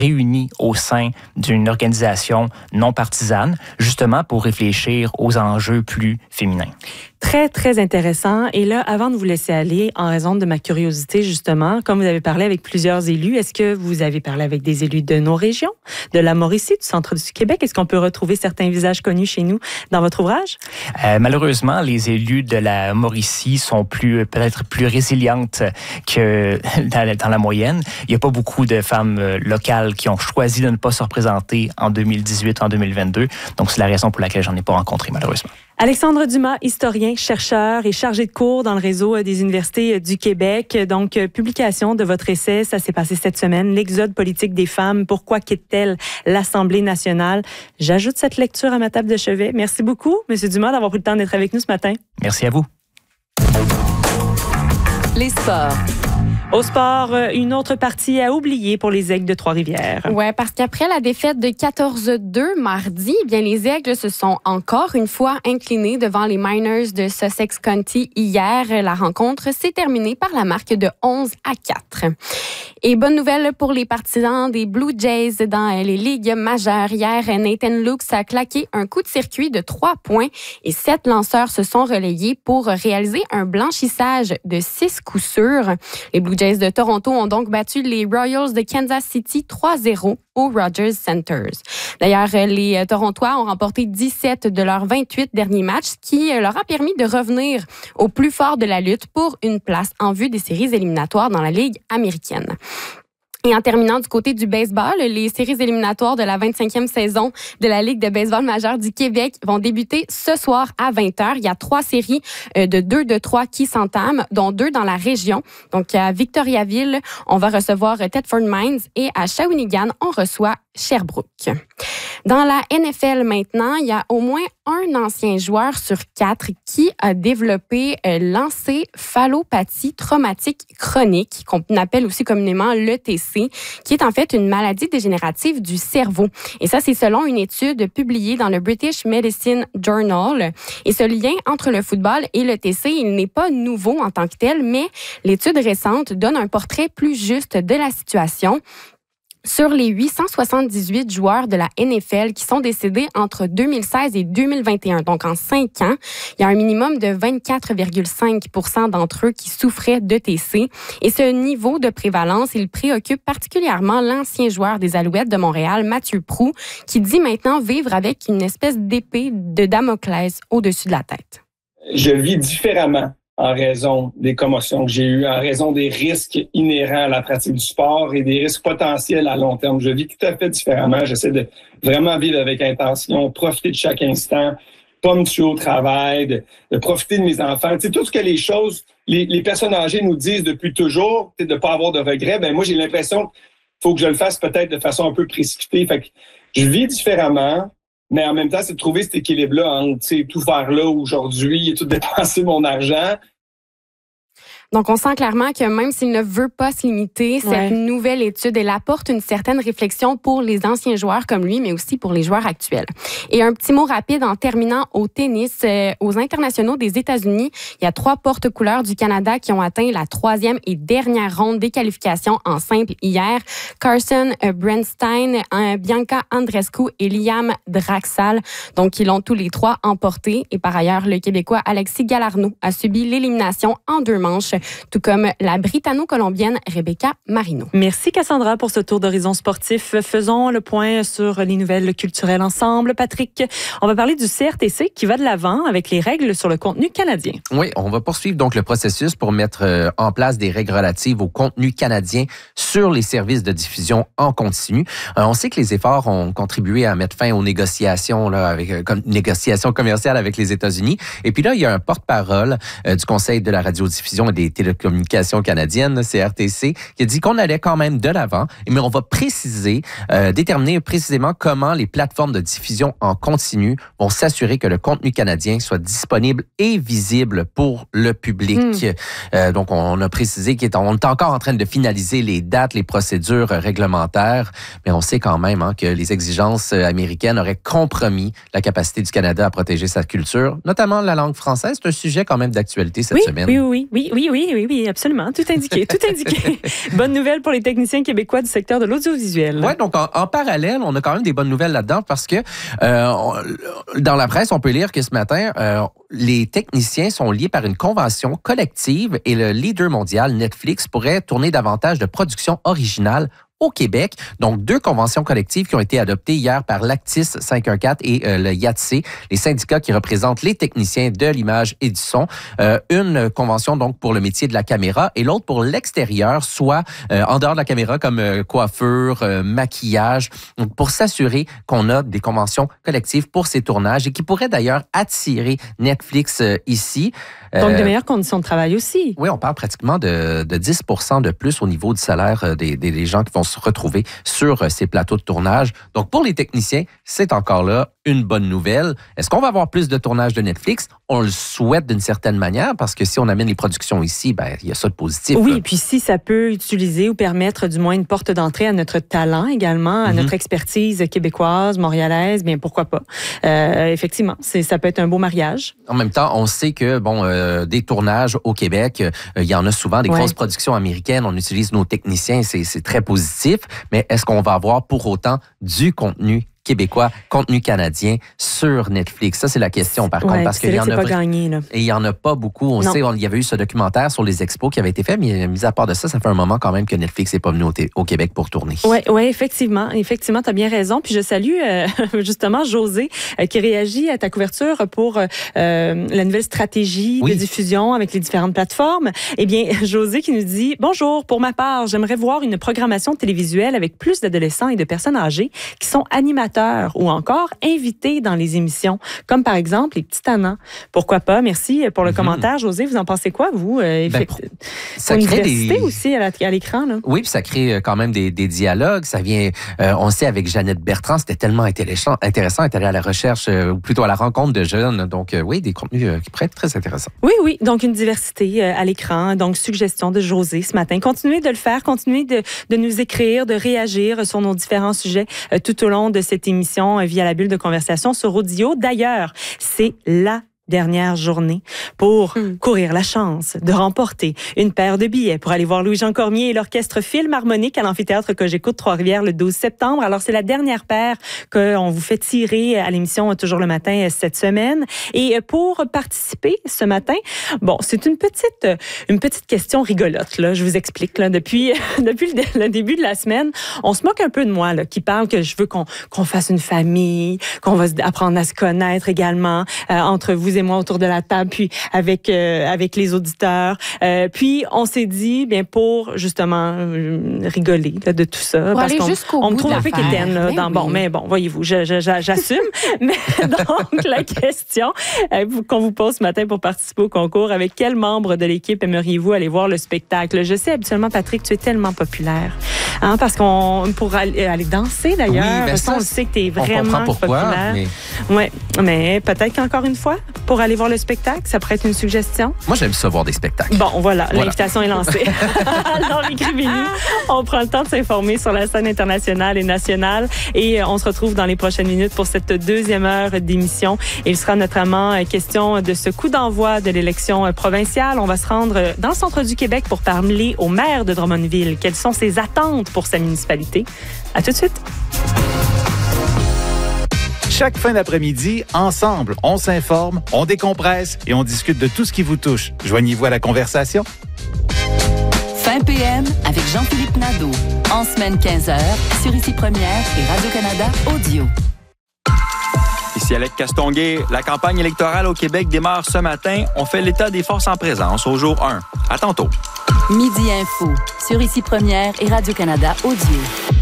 réunis au sein d'une organisation non partisane, justement pour réfléchir aux enjeux plus féminins. Très, très intéressant. Et là, avant de vous laisser aller, en raison de ma curiosité, justement, comme vous avez parlé avec plusieurs élus, est-ce que vous avez parlé avec des élus de nos régions, de la Mauricie, du centre du Québec? Est-ce qu'on peut retrouver certains visages connus chez nous dans votre ouvrage? Malheureusement, les élus de la Mauricie sont peut-être plus résilientes que dans la moyenne. Il n'y a pas beaucoup de femmes locales qui ont choisi de ne pas se représenter en 2018, en 2022. Donc, c'est la raison pour laquelle j'en ai pas rencontré, malheureusement. Alexandre Dumas, historien, chercheur et chargé de cours dans le réseau des universités du Québec. Donc, publication de votre essai, ça s'est passé cette semaine, L'exode politique des femmes, pourquoi quitte-t-elle l'Assemblée nationale? J'ajoute cette lecture à ma table de chevet. Merci beaucoup, M. Dumas, d'avoir pris le temps d'être avec nous ce matin. Merci à vous. Les sports. Au sport, une autre partie à oublier pour les Aigles de Trois-Rivières. Oui, parce qu'après la défaite de 14-2 mardi, bien les Aigles se sont encore une fois inclinés devant les Miners de Sussex County hier. La rencontre s'est terminée par la marque de 11-4. Et bonne nouvelle pour les partisans des Blue Jays dans les ligues majeures. Hier, Nathan Lukes a claqué un coup de circuit de 3 points et 7 lanceurs se sont relayés pour réaliser un blanchissage de 6 coups sûrs. Les Blue Jays de Toronto ont donc battu les Royals de Kansas City 3-0 au Rogers Centers. D'ailleurs, les Torontois ont remporté 17 de leurs 28 derniers matchs, ce qui leur a permis de revenir au plus fort de la lutte pour une place en vue des séries éliminatoires dans la Ligue américaine. Et en terminant du côté du baseball, les séries éliminatoires de la 25e saison de la Ligue de baseball majeure du Québec vont débuter ce soir à 20h. Il y a 3 séries de 2 de 3 qui s'entament, dont 2 dans la région. Donc, à Victoriaville, on va recevoir Thetford Mines et à Shawinigan, on reçoit Sherbrooke. Dans la NFL maintenant, il y a au moins un ancien joueur sur 4 qui a développé l'encéphalopathie traumatique chronique, qu'on appelle aussi communément l'ETC, qui est en fait une maladie dégénérative du cerveau. Et ça, c'est selon une étude publiée dans le British Medicine Journal. Et ce lien entre le football et l'ETC, il n'est pas nouveau en tant que tel, mais l'étude récente donne un portrait plus juste de la situation. Sur les 878 joueurs de la NFL qui sont décédés entre 2016 et 2021, donc en 5 ans, il y a un minimum de 24,5% d'entre eux qui souffraient d'ETC. Et ce niveau de prévalence, il préoccupe particulièrement l'ancien joueur des Alouettes de Montréal, Mathieu Proulx, qui dit maintenant vivre avec une espèce d'épée de Damoclès au-dessus de la tête. Je vis différemment en raison des commotions que j'ai eues, en raison des risques inhérents à la pratique du sport et des risques potentiels à long terme. Je vis tout à fait différemment. J'essaie de vraiment vivre avec intention, profiter de chaque instant, pas me tuer au travail, de profiter de mes enfants. Tu sais, tout ce que les personnes âgées nous disent depuis toujours, de ne pas avoir de regrets, ben moi, j'ai l'impression qu'il faut que je le fasse peut-être de façon un peu précipitée. Fait que je vis différemment. Mais en même temps, c'est de trouver cet équilibre-là entre tout faire là aujourd'hui et tout dépenser mon argent. Donc, on sent clairement que même s'il ne veut pas se limiter, cette nouvelle étude, elle apporte une certaine réflexion pour les anciens joueurs comme lui, mais aussi pour les joueurs actuels. Et un petit mot rapide en terminant au tennis. Aux internationaux des États-Unis, il y a 3 porte-couleurs du Canada qui ont atteint la 3e et dernière ronde des qualifications en simple hier. Carson Bernstein, Bianca Andreescu et Liam Draxal. Donc, ils l'ont tous les 3 emportés. Et par ailleurs, le Québécois Alexis Galarneau a subi l'élimination en 2 manches, tout comme la Britanno-Colombienne Rebecca Marino. Merci Cassandra pour ce tour d'horizon sportif. Faisons le point sur les nouvelles culturelles ensemble. Patrick, on va parler du CRTC qui va de l'avant avec les règles sur le contenu canadien. Oui, on va poursuivre donc le processus pour mettre en place des règles relatives au contenu canadien sur les services de diffusion en continu. On sait que les efforts ont contribué à mettre fin aux négociations négociations commerciales avec les États-Unis. Et puis là, il y a un porte-parole du Conseil de la radiodiffusion et des télécommunications canadiennes, CRTC, qui a dit qu'on allait quand même de l'avant, mais on va déterminer précisément comment les plateformes de diffusion en continu vont s'assurer que le contenu canadien soit disponible et visible pour le public. Donc, on a précisé qu'on est encore en train de finaliser les dates, les procédures réglementaires, mais on sait quand même que les exigences américaines auraient compromis la capacité du Canada à protéger sa culture, notamment la langue française. C'est un sujet quand même d'actualité cette semaine. Oui. Oui, absolument. Tout indiqué. Bonne nouvelle pour les techniciens québécois du secteur de l'audiovisuel. Oui, donc en parallèle, on a quand même des bonnes nouvelles là-dedans parce que dans la presse, on peut lire que ce matin, les techniciens sont liés par une convention collective et le leader mondial, Netflix, pourrait tourner davantage de productions originales au Québec. Donc, 2 conventions collectives qui ont été adoptées hier par l'Actis 514 et le IATSE, les syndicats qui représentent les techniciens de l'image et du son. Une convention donc pour le métier de la caméra et l'autre pour l'extérieur, soit en dehors de la caméra comme coiffure, maquillage, donc pour s'assurer qu'on a des conventions collectives pour ces tournages et qui pourraient d'ailleurs attirer Netflix ici. Donc, de meilleures conditions de travail aussi. Oui, on parle pratiquement de 10 % de plus au niveau du salaire des gens qui vont se retrouver sur ces plateaux de tournage. Donc, pour les techniciens, c'est encore là une bonne nouvelle. Est-ce qu'on va avoir plus de tournage de Netflix? On le souhaite d'une certaine manière parce que si on amène les productions ici, ben il y a ça de positif. Oui, là. et puis si ça peut utiliser ou permettre du moins une porte d'entrée à notre talent également, à notre expertise québécoise, montréalaise, bien pourquoi pas. Effectivement, ça peut être un beau mariage. En même temps, on sait que des tournages au Québec, il y en a souvent des grosses productions américaines. On utilise nos techniciens, c'est très positif. Mais est-ce qu'on va avoir pour autant du contenu québécois, contenu canadien sur Netflix? Ça, c'est la question, par contre. Parce qu'il y en a pas gagné, là. Et il y en a pas beaucoup. On sait, il y avait eu ce documentaire sur les expos qui avait été fait, mais mis à part de ça, ça fait un moment quand même que Netflix n'est pas venu au Québec pour tourner. Oui, effectivement. Effectivement, tu as bien raison. Puis je salue justement José qui réagit à ta couverture pour la nouvelle stratégie de diffusion avec les différentes plateformes. Eh bien, José qui nous dit « Bonjour, pour ma part, j'aimerais voir une programmation télévisuelle avec plus d'adolescents et de personnes âgées qui sont animateurs ou encore invités dans les émissions, comme par exemple les petits tannants. Pourquoi pas? Merci pour le commentaire. José, vous en pensez quoi, vous? Ça crée des... aussi à l'écran. Là. Oui, puis ça crée quand même des dialogues. Ça vient, on sait, avec Jeannette Bertrand, c'était tellement intéressant. Elle est allée à la recherche, ou plutôt à la rencontre de jeunes. Donc, oui, des contenus qui pourraient être très intéressants. Oui. Donc, une diversité à l'écran. Donc, suggestion de José ce matin. Continuez de le faire. Continuez de nous écrire, de réagir sur nos différents sujets tout au long de cette émission via la bulle de conversation sur Audio. D'ailleurs, c'est la dernière journée pour courir la chance de remporter une paire de billets pour aller voir Louis-Jean Cormier et l'Orchestre Philharmonique à l'amphithéâtre Cogeco de Trois-Rivières le 12 septembre. Alors, c'est la dernière paire qu'on vous fait tirer à l'émission Toujours le matin cette semaine. Et pour participer ce matin, bon, c'est une petite question rigolote, là. Je vous explique, là. Depuis le début de la semaine, on se moque un peu de moi, là, qui parle que je veux qu'on fasse une famille, qu'on va apprendre à se connaître également entre vous et moi autour de la table, puis avec les auditeurs. Puis on s'est dit, bien pour justement rigoler là, de tout ça, pour parce qu'on me trouve un peu quétaine là. Mais bon, voyez-vous, j'assume. Mais donc la question qu'on vous pose ce matin pour participer au concours, avec quel membre de l'équipe aimeriez-vous aller voir le spectacle? Je sais habituellement, Patrick, tu es tellement populaire, hein, parce pour aller danser d'ailleurs. Oui, ça, on sait que tu es vraiment on comprend pourquoi, populaire. Mais peut-être qu'encore une fois, pour aller voir le spectacle, ça pourrait être une suggestion. Moi, j'aime ça voir des spectacles. Bon, voilà. L'invitation est lancée. Alors, écrivez-nous. On prend le temps de s'informer sur la scène internationale et nationale et on se retrouve dans les prochaines minutes pour cette deuxième heure d'émission. Il sera notamment question de ce coup d'envoi de l'élection provinciale. On va se rendre dans le centre du Québec pour parler au maire de Drummondville. Quelles sont ses attentes pour sa municipalité? À tout de suite. Chaque fin d'après-midi, ensemble, on s'informe, on décompresse et on discute de tout ce qui vous touche. Joignez-vous à la conversation. Fin PM avec Jean-Philippe Nadeau. En semaine 15h, sur Ici Première et Radio-Canada Audio. Ici Alec Castonguay. La campagne électorale au Québec démarre ce matin. On fait l'état des forces en présence au jour 1. À tantôt. Midi Info, sur Ici Première et Radio-Canada Audio.